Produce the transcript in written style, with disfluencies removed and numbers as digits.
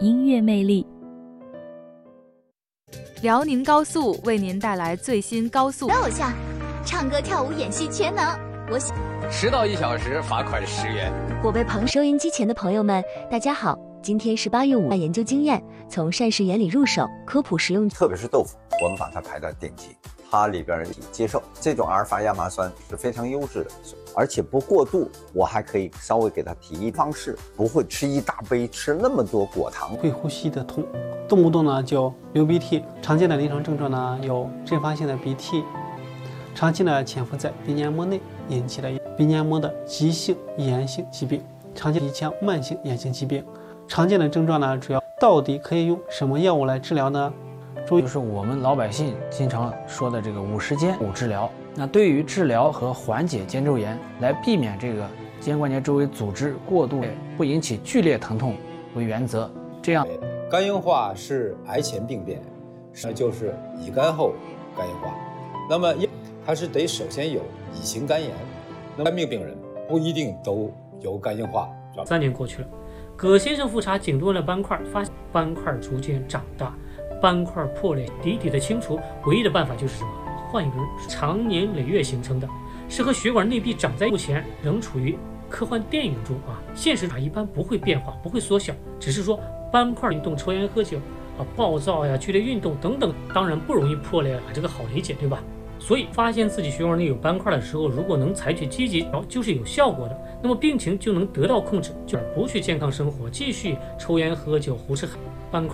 音乐魅力。 辽宁高速为您带来最新高速偶像，唱歌、跳舞、演戏全能。 迟到1小时罚款10元。 我被朋收音机前的朋友们，大家好，今天是8月5日，研究经验，从膳食原理入手，科普实用。 特别是豆腐，我们把它排到顶级，它里边接受这种阿尔法亚麻酸是非常优质的，而且不过度。我还可以稍微给它提议方式，不会吃一大杯，吃那么多果糖， 会呼吸的痛，动不动呢就流鼻涕。常见的临床症状呢有阵发性的鼻涕，长期呢潜伏在鼻黏膜内，引起了鼻黏膜的急性炎性疾病，常见鼻腔慢性炎性疾病。常见的症状呢，主要到底可以用什么药物来治疗呢？ 就是我们老百姓经常说的这个50间5治疗。那对于治疗和缓解肩周炎，来避免这个肩关节周围组织过度不引起剧烈疼痛为原则。这样， 肝硬化是癌前病变，就是乙肝后肝硬化。那么它是得首先有乙型肝炎，那肝病病人不一定都有肝硬化。 3年过去了，葛先生复查颈动脉斑块，发现斑块逐渐长大，斑块破裂，底体的清除，唯一的办法就是什么？换一根，长年累月形成的，是和血管内壁长在，目前仍处于科幻电影中啊。现实一般不会变化，不会缩小，只是说斑块运动、抽烟喝酒暴躁呀、剧烈运动等等，当然不容易破裂这个好理解，对吧？所以发现自己血管内有斑块的时候，如果能采取积极就是有效果的，那么病情就能得到控制，就不去健康生活，继续抽烟喝酒、胡吃斑块